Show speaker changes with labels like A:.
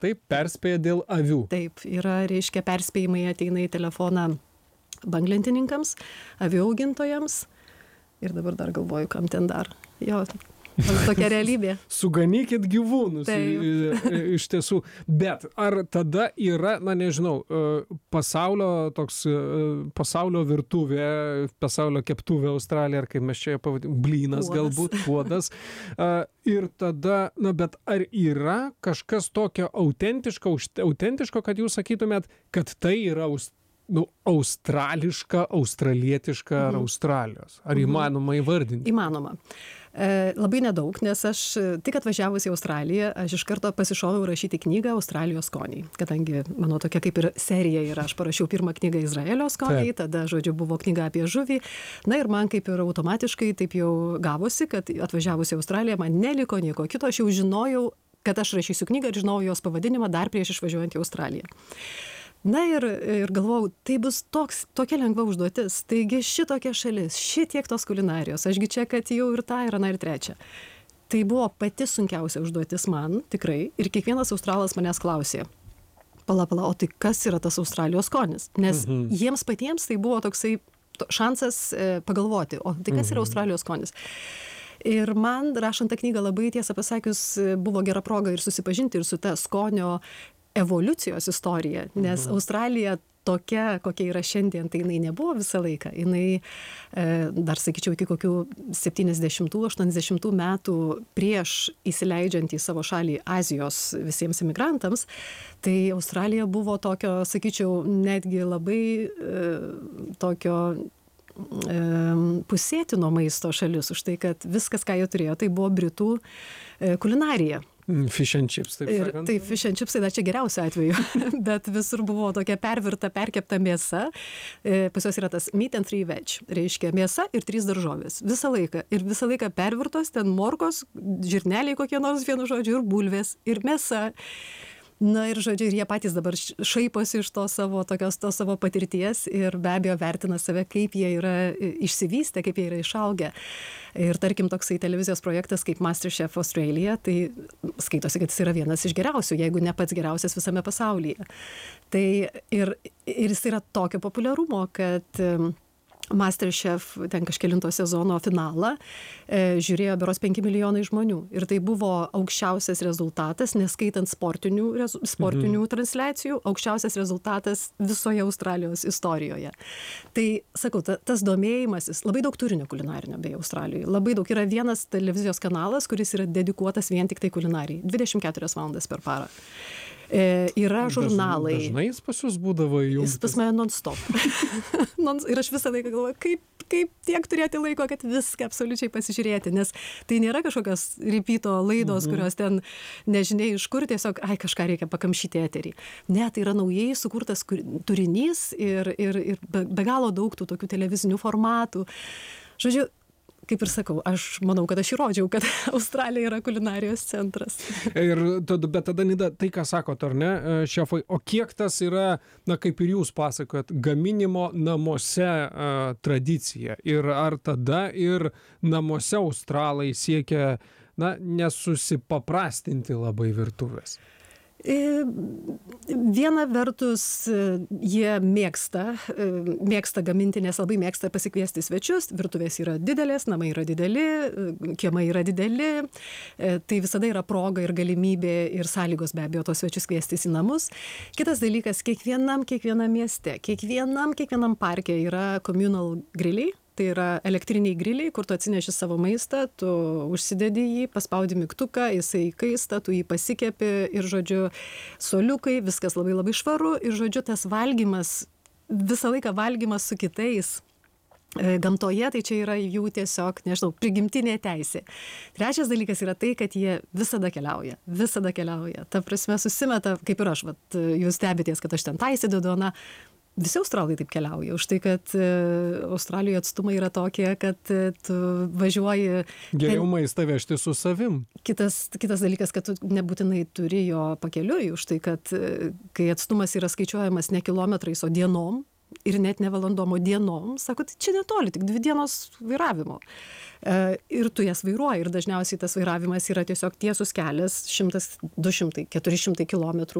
A: taip, perspėja dėl avių.
B: Taip, yra, reiškia, perspėjimai ateina į telefoną banglentininkams, avių augintojams ir dabar dar galvoju, kam ten dar. Jo, tokia realybė.
A: Suganykit gyvūnus, iš tiesų. Bet ar tada yra, na nežinau, pasaulio virtuvė, pasaulio keptuvė Australija, ar kaip mes čia pavadiname, blynas galbūt, puodas. Ir tada, na bet ar yra kažkas tokio autentiško, kad jūs sakytumėt, kad tai yra australiška, australietiška ar Australijos? Ar įmanoma įvardinti?
B: Įmanoma. Labai nedaug, nes aš tik atvažiavus į Australiją, aš iš karto pasišoviau rašyti knygą Australijos skoniai, kadangi mano tokia kaip ir serija yra, aš parašiau pirmą knygą Izraelio skoniai, tada, žodžiu, buvo knyga apie žuvį, na ir man kaip ir automatiškai taip jau gavosi, kad atvažiavus į Australiją man neliko nieko kito, aš jau žinojau, kad aš rašysiu knygą ir žinojau jos pavadinimą dar prieš išvažiuojant į Australiją. Na ir galvojau, tai bus tokia lengva užduotis, taigi šitokia šalis, šitiek tos kulinarijos, ašgi čia, kad jau ir tą, ir aną, ir trečią. Tai buvo pati sunkiausia užduotis man, tikrai, ir kiekvienas australas manęs klausė, pala, o tai kas yra tas Australijos skonis? Nes jiems patiems tai buvo toksai šansas pagalvoti, o tai kas yra Australijos skonis? Ir man, rašant tą knygą, labai tiesą pasakius, buvo gera proga ir susipažinti ir su ta skonio evoliucijos istorija, nes Australija tokia, kokia yra šiandien, tai jinai nebuvo visą laiką. Jinai, dar sakyčiau, iki kokių 70-80 metų prieš įsileidžiant į savo šalį Azijos visiems imigrantams, tai Australija buvo tokio, sakyčiau, netgi labai tokio pusėtino maisto šalis, už tai, kad viskas, ką jie turėjo, tai buvo britų kulinarija.
A: Fish and chips, taip sakant.
B: Tai fish and chips, tai dar čia geriausia atveju, bet visur buvo tokia pervirta, perkepta mėsa. Pas jos yra tas meat and 3 veg, reiškia mėsa ir 3 daržovės. Visą laiką. Ir visą laiką pervirtos, ten morkos, žirneliai kokie nors, vienu žodžiu, ir bulvės, ir mėsa. Na ir žodžiu, ir jie patys dabar šaiposi iš to savo patirties ir be abejo vertina save, kaip jie yra išsivystę, kaip jie yra išaugę. Ir tarkim, toksai televizijos projektas kaip MasterChef Australia, tai skaitosi, kad jis yra vienas iš geriausių, jeigu ne pats geriausias visame pasaulyje. Tai ir jis yra tokio populiarumo, kad MasterChef, ten kažkelinto sezono finalą, žiūrėjo beros 5 milijonai žmonių. Ir tai buvo aukščiausias rezultatas, neskaitant sportinių transliacijų, aukščiausias rezultatas visoje Australijos istorijoje. Tai, sakau, tas domėjimasis, labai daug turinio kulinarinio beje Australijoje. Labai daug. Yra vienas televizijos kanalas, kuris yra dedikuotas vien tik tai kulinarijai. 24 valandas per parą. Yra žurnalai.
A: Dažnai jis pas jūs būdavo įjungtas?
B: Jis pas mane non-stop. Ir aš visą laiką galvoju, kaip tiek turėti laiko, kad viską absoliučiai pasižiūrėti, nes tai nėra kažkokios repeato laidos, kurios ten nežinai iš kur, tiesiog, kažką reikia pakamšyti eterį. Ne, tai yra naujai sukurtas turinys ir be galo daug tų tokių televizinių formatų. Žodžiu, kaip ir sakau, aš manau, kad aš įrodžiau, kad Australija yra kulinarijos centras.
A: Bet tada, Nida, tai ką sakot, ar ne, šefai, o kiek tas yra, na kaip ir jūs pasakojat, gaminimo namuose tradicija? Ir ar tada ir namuose australai siekia, na, nesusipaprastinti labai virtuvės?
B: Viena vertus jie mėgsta gaminti, nes labai mėgsta pasikviesti svečius, virtuvės yra didelės, namai yra dideli, kiemai yra dideli, tai visada yra proga ir galimybė ir sąlygos be abejo tos svečius kviestis į namus. Kitas dalykas, kiekvienam mieste, kiekvienam parke yra communal griliai. Tai yra elektriniai griliai, kur tu atsineši savo maistą, tu užsidedi jį, paspaudi mygtuką, jisai kaista, tu jį pasikepi ir, žodžiu, soliukai, viskas labai labai švaru ir, žodžiu, tas valgymas, visą laiką valgymas su kitais gamtoje, tai čia yra jų tiesiog, nežinau, prigimtinė teisė. Trečias dalykas yra tai, kad jie visada keliauja. Ta prasme, susimeta, kaip ir aš, jūs stebitės, kad aš ten tą įsidedu, visi australai taip keliauja, už tai, kad Australijoje atstumai yra tokie, kad tu važiuoji...
A: Geriau maistą vežti su savim.
B: Kitas dalykas, kad tu nebūtinai turi jo pakeliui, už tai, kad kai atstumas yra skaičiuojamas ne kilometrais, o dienom, ir net ne valandom, o dienom, sako, tai čia netoli, tik 2 dienos vairavimo. Ir tu jas vairuoji ir dažniausiai tas vairavimas yra tiesiog tiesus kelias 100, 200, 400 kilometrų,